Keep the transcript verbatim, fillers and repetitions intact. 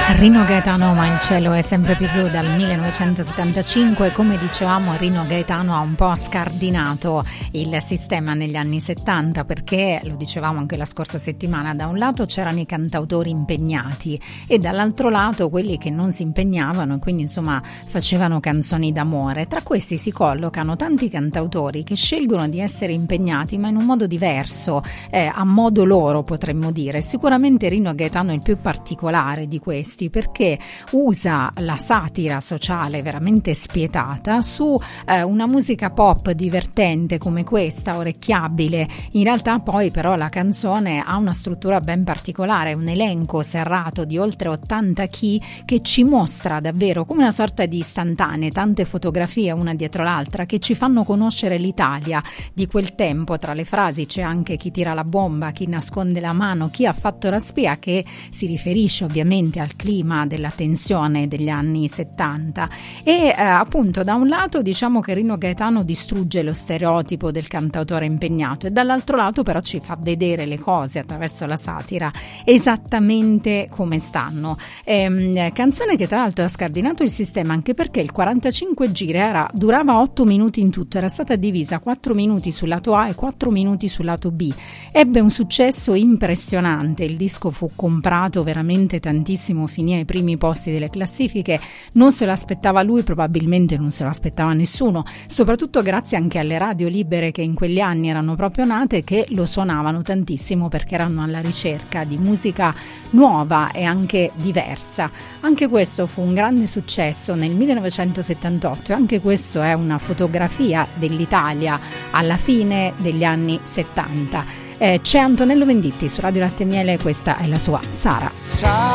Rino Gaetano, ma il cielo è sempre più blu dal millenovecentosettantacinque. Come dicevamo, Rino Gaetano ha un po' scardinato il sistema negli anni settanta, perché, lo dicevamo anche la scorsa settimana, da un lato c'erano i cantautori impegnati e dall'altro lato quelli che non si impegnavano e quindi insomma facevano canzoni d'amore. Tra questi si collocano tanti cantautori che scelgono di essere impegnati ma in un modo diverso, eh, a modo loro potremmo dire. Sicuramente Rino Gaetano è il più particolare di questi, perché usa la satira sociale veramente spietata su eh, una musica pop divertente come questa, orecchiabile. In realtà poi però la canzone ha una struttura ben particolare, un elenco serrato di oltre ottanta key che ci mostra davvero come una sorta di istantanee, tante fotografie una dietro l'altra che ci fanno conoscere l'Italia di quel tempo. Tra le frasi c'è anche chi tira la bomba, chi nasconde la mano, chi ha fatto la spia, che si riferisce ovviamente al clima della tensione degli anni settanta. E eh, appunto da un lato diciamo che Rino Gaetano distrugge lo stereotipo del cantautore impegnato e dall'altro lato però ci fa vedere le cose attraverso la satira esattamente come stanno. Ehm, canzone che tra l'altro ha scardinato il sistema anche perché il quarantacinque giri era, durava otto minuti in tutto, era stata divisa quattro minuti sul lato A e quattro minuti sul lato B. Ebbe un successo impressionante, il disco fu comprato veramente tantissimo, finì ai primi posti delle classifiche, non se lo aspettava lui, probabilmente non se lo aspettava nessuno, soprattutto grazie anche alle radio libere che in quegli anni erano proprio nate, che lo suonavano tantissimo perché erano alla ricerca di musica nuova e anche diversa. Anche questo fu un grande successo nel millenovecentosettantotto e anche questo è una fotografia dell'Italia alla fine degli anni settanta. Eh, c'è Antonello Venditti su Radio Latte e Miele, questa è la sua Sara.